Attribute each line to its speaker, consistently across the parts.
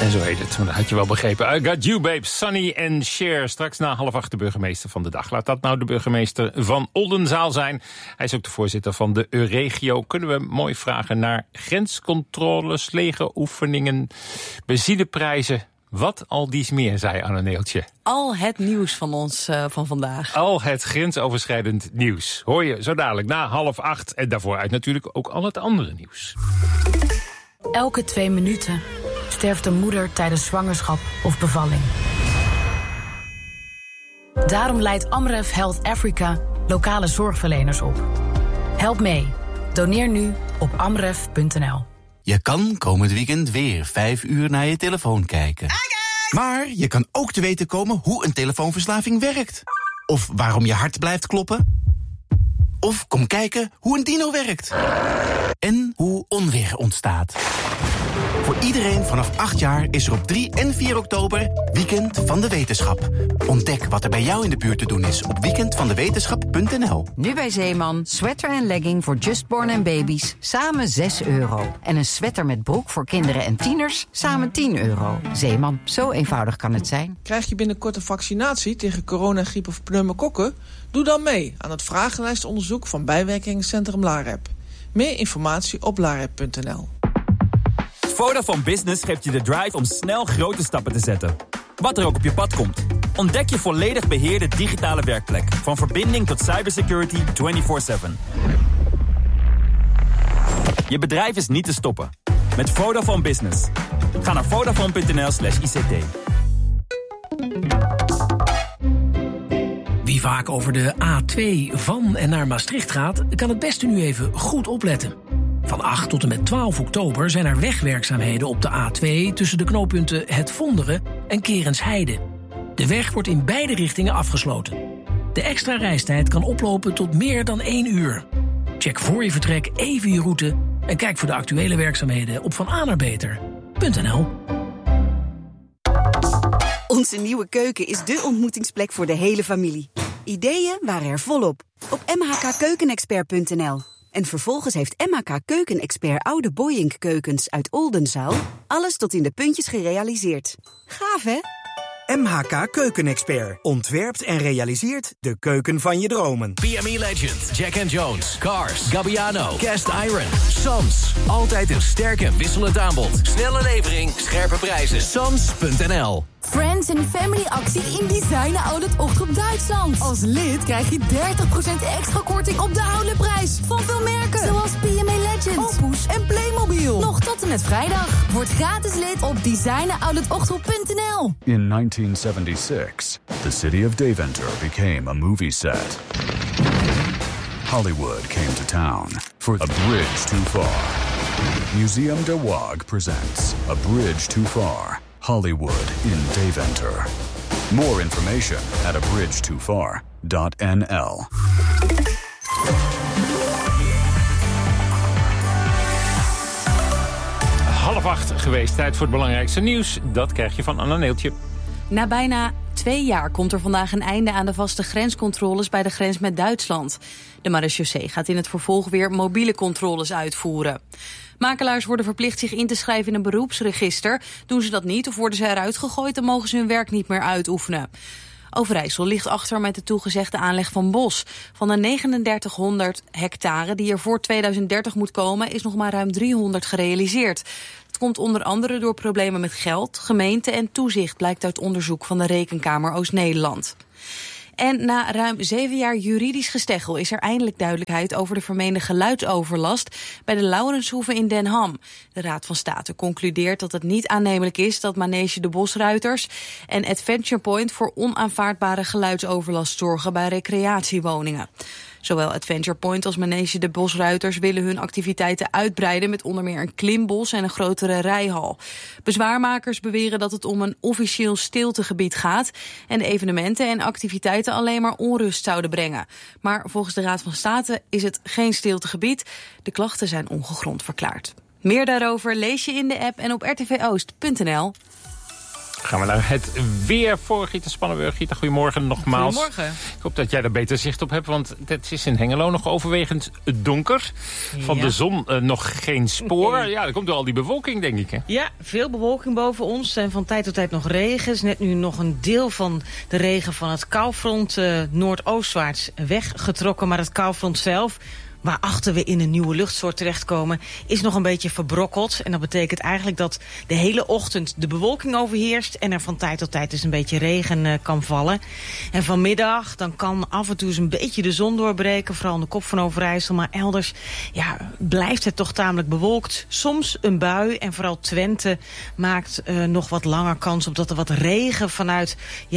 Speaker 1: En zo heet het, maar dat had je wel begrepen. I Got You, babe, Sonny en Cher. Straks na 7:30 de burgemeester van de dag. Laat dat nou de burgemeester van Oldenzaal zijn. Hij is ook de voorzitter van de Euregio. Kunnen we mooi vragen naar grenscontroles, legeroefeningen, benzineprijzen. Wat al dies meer, zei Anne Neeltje.
Speaker 2: Al het nieuws van ons van vandaag.
Speaker 1: Al het grensoverschrijdend nieuws. Hoor je zo dadelijk na 7:30. En daarvoor uit natuurlijk ook al het andere nieuws.
Speaker 3: Elke 2 minuten sterft een moeder tijdens zwangerschap of bevalling. Daarom leidt Amref Health Africa lokale zorgverleners op. Help mee. Doneer nu op amref.nl.
Speaker 4: Je kan komend weekend weer 5 uur naar je telefoon kijken. Maar je kan ook te weten komen hoe een telefoonverslaving werkt. Of waarom je hart blijft kloppen. Of kom kijken hoe een dino werkt. En hoe onweer ontstaat. Voor iedereen vanaf 8 jaar is er op 3 en 4 oktober Weekend van de Wetenschap. Ontdek wat er bij jou in de buurt te doen is op weekendvandewetenschap.nl.
Speaker 5: Nu bij Zeeman, sweater en legging voor justborn en baby's, samen €6. En een sweater met broek voor kinderen en tieners, samen €10. Zeeman, zo eenvoudig kan het zijn.
Speaker 6: Krijg je binnenkort een vaccinatie tegen corona, griep of pneumokokken? Doe dan mee aan het vragenlijstonderzoek van bijwerkingencentrum LAREP. Meer informatie op larep.nl.
Speaker 7: Vodafone Business geeft je de drive om snel grote stappen te zetten. Wat er ook op je pad komt. Ontdek je volledig beheerde digitale werkplek. Van verbinding tot cybersecurity 24/7. Je bedrijf is niet te stoppen. Met Vodafone Business. Ga naar vodafone.nl/ICT.
Speaker 8: Wie vaak over de A2 van en naar Maastricht gaat, kan het beste nu even goed opletten. Van 8 tot en met 12 oktober zijn er wegwerkzaamheden op de A2... tussen de knooppunten Het Vonderen en Kerensheide. De weg wordt in beide richtingen afgesloten. De extra reistijd kan oplopen tot meer dan 1 uur. Check voor je vertrek even je route... en kijk voor de actuele werkzaamheden op vananaarbeter.nl.
Speaker 9: Onze nieuwe keuken is dé ontmoetingsplek voor de hele familie. Ideeën waren er volop op mhkkeukenexpert.nl. En vervolgens heeft MHK Keukenexpert oude Boyink keukens uit Oldenzaal alles tot in de puntjes gerealiseerd. Gaaf, hè?
Speaker 10: MHK Keukenexpert ontwerpt en realiseert de keuken van je dromen.
Speaker 11: PME Legend, Jack and Jones, Cars, Gabbiano, Cast Iron, Sams. Altijd een sterk en wisselend aanbod. Snelle levering, scherpe prijzen. Sams.nl.
Speaker 12: Friends en Family actie in Designer Outlet Ochtend Duitsland. Als lid krijg je 30% extra korting op de outletprijs van veel merken. Zoals PMA Legend, Opus en Playmobil. Nog tot en met vrijdag. Word gratis lid op designeroutletOchtend.nl.
Speaker 13: In 1976, the city of Deventer became a movie set. Hollywood came to town for A Bridge Too Far. Museum de Waag presents A Bridge Too Far. Hollywood in Deventer. More information at abridgetofar.nl.
Speaker 1: 7:30 geweest. Tijd voor het belangrijkste nieuws. Dat krijg je van Anna Neeltje.
Speaker 2: Na bijna 2 jaar komt er vandaag een einde aan de vaste grenscontroles bij de grens met Duitsland. De marechaussee gaat in het vervolg weer mobiele controles uitvoeren. Makelaars worden verplicht zich in te schrijven in een beroepsregister. Doen ze dat niet of worden ze eruit gegooid, dan mogen ze hun werk niet meer uitoefenen. Overijssel ligt achter met de toegezegde aanleg van bos. Van de 3900 hectare die er voor 2030 moet komen, is nog maar ruim 300 gerealiseerd. Het komt onder andere door problemen met geld, gemeente en toezicht, blijkt uit onderzoek van de Rekenkamer Oost-Nederland. En na ruim 7 jaar juridisch gesteggel is er eindelijk duidelijkheid over de vermeende geluidsoverlast bij de Laurenshoeve in Den Ham. De Raad van State concludeert dat het niet aannemelijk is dat Manege de Bosruiters en Adventure Point voor onaanvaardbare geluidsoverlast zorgen bij recreatiewoningen. Zowel Adventure Point als Manege de Bosruiters willen hun activiteiten uitbreiden met onder meer een klimbos en een grotere rijhal. Bezwaarmakers beweren dat het om een officieel stiltegebied gaat en de evenementen en activiteiten alleen maar onrust zouden brengen. Maar volgens de Raad van State is het geen stiltegebied. De klachten zijn ongegrond verklaard. Meer daarover lees je in de app en op rtvoost.nl.
Speaker 1: Gaan we naar het weer voor Gita Spannenburg. Gita, goedemorgen nogmaals.
Speaker 2: Goedemorgen.
Speaker 1: Ik hoop dat jij er beter zicht op hebt, want het is in Hengelo nog overwegend donker. Van de zon nog geen spoor.
Speaker 14: Nee.
Speaker 1: Ja, er komt wel al die bewolking, denk ik. Hè?
Speaker 14: Ja, veel bewolking boven ons en van tijd tot tijd nog regen. Is net nu nog een deel van de regen van het koufront noordoostwaarts weggetrokken. Maar het koufront zelf, waarachter we in een nieuwe luchtsoort terechtkomen, is nog een beetje verbrokkeld. En dat betekent eigenlijk dat de hele ochtend de bewolking overheerst en er van tijd tot tijd dus een beetje regen kan vallen. En vanmiddag dan kan af en toe eens een beetje de zon doorbreken, vooral in de kop van Overijssel. Maar elders blijft het toch tamelijk bewolkt. Soms een bui en vooral Twente maakt nog wat langer kans op dat er wat regen vanuit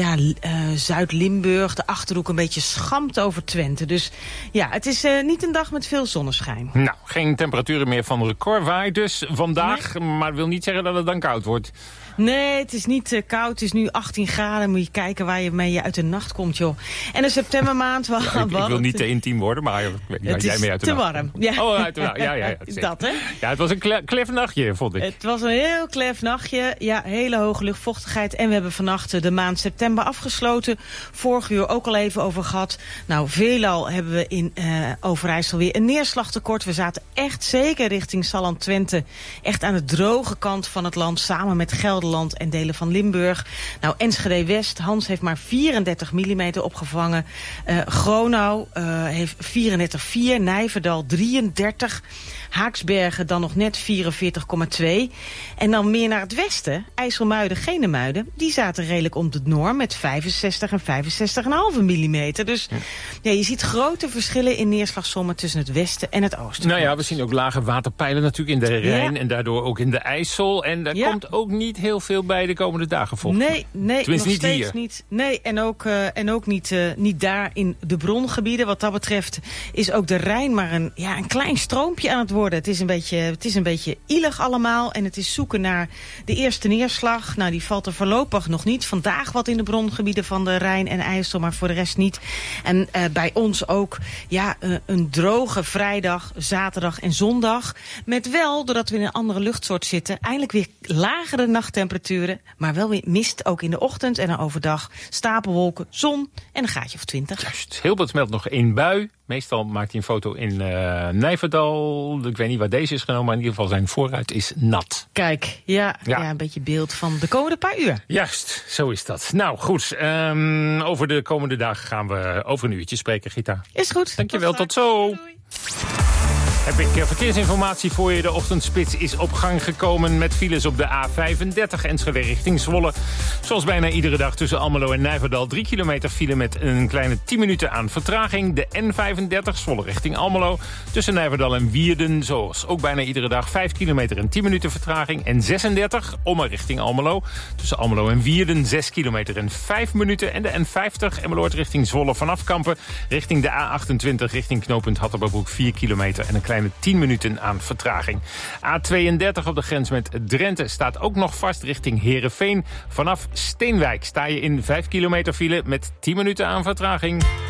Speaker 14: Zuid-Limburg, de Achterhoek, een beetje schamt over Twente. Dus ja, het is niet een dag met veel zonneschijn.
Speaker 1: Nou, geen temperaturen meer van recordwaarde dus vandaag. Nee. Maar dat wil niet zeggen dat het dan koud wordt.
Speaker 14: Nee, het is niet koud. Het is nu 18 graden. Moet je kijken waar je mee uit de nacht komt, joh. En de septembermaand...
Speaker 1: ik wil niet te intiem worden, maar ik weet niet waar jij mee uit de nacht.
Speaker 14: Het is te warm. Ja.
Speaker 1: Oh, uit de nacht. Ja.
Speaker 14: Dat, hè?
Speaker 1: Ja, het was een klef nachtje, vond ik.
Speaker 14: Het was een heel klef nachtje. Ja, hele hoge luchtvochtigheid. En we hebben vannacht de maand september afgesloten. Vorig uur ook al even over gehad. Nou, veelal hebben we in Overijssel weer een neerslagtekort. We zaten echt zeker richting Salland-Twente. Echt aan de droge kant van het land, samen met Gelderland en delen van Limburg. Nou, Enschede-West, Hans heeft maar 34 mm opgevangen. Gronau heeft 34,4. Nijverdal 33. Haaksbergen dan nog net 44,2. En dan meer naar het westen, IJsselmuiden, Genemuiden, die zaten redelijk om de norm met 65 en 65,5 mm. Dus ja, je ziet grote verschillen in neerslagsommen tussen het westen en het oosten.
Speaker 1: Nou ja, we zien ook lage waterpeilen natuurlijk in de Rijn en daardoor ook in de IJssel. En daar komt ook niet heel veel bij de komende dagen volgens mij.
Speaker 14: Nee,
Speaker 1: tenminste
Speaker 14: nog
Speaker 1: niet
Speaker 14: steeds
Speaker 1: hier.
Speaker 14: Niet. Nee, en ook niet daar in de brongebieden. Wat dat betreft is ook de Rijn maar een klein stroompje aan het worden. Het is een beetje ielig allemaal en het is zoeken naar de eerste neerslag. Nou, die valt er voorlopig nog niet. Vandaag wat in de brongebieden van de Rijn en IJssel, maar voor de rest niet. En bij ons ook een droge vrijdag, zaterdag en zondag. Met wel, doordat we in een andere luchtsoort zitten, eindelijk weer lagere nachttemperaturen, maar wel weer mist ook in de ochtend en overdag. Stapelwolken, zon en een graadje of 20.
Speaker 1: Juist. Hilbert meldt nog één bui. Meestal maakt hij een foto in Nijverdal. Ik weet niet waar deze is genomen, maar in ieder geval zijn voorruit is nat.
Speaker 14: Kijk, ja, een beetje beeld van de komende paar uur.
Speaker 1: Juist, zo is dat. Nou goed, over de komende dagen gaan we over een uurtje spreken, Gita.
Speaker 14: Is goed.
Speaker 1: Dankjewel, tot zo. Doei. Heb ik verkeersinformatie voor je. De ochtendspits is op gang gekomen met files op de A35 Enschede richting Zwolle. Zoals bijna iedere dag tussen Almelo en Nijverdal 3 kilometer file met een kleine 10 minuten aan vertraging. De N35 Zwolle richting Almelo tussen Nijverdal en Wierden. Zoals ook bijna iedere dag 5 kilometer en 10 minuten vertraging. En 36 Ommen richting Almelo tussen Almelo en Wierden 6 kilometer en 5 minuten. En de N50 Emmeloord richting Zwolle vanaf Kampen richting de A28 richting knooppunt Hatterberbroek 4 kilometer en een kleine 10 minuten aan vertraging. A32 op de grens met Drenthe staat ook nog vast richting Heerenveen. Vanaf Steenwijk sta je in 5 kilometer file met 10 minuten aan vertraging.